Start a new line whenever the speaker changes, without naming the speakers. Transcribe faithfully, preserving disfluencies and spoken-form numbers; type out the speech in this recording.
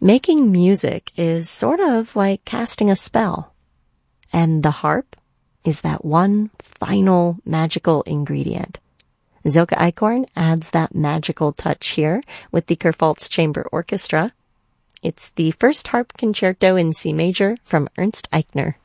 Making music is sort of like casting a spell, and the harp is that one final magical ingredient. Silke Eichhorn adds that magical touch here with the Kurpfalz Chamber Orchestra. It's the first harp concerto in C major from Ernst Eichner.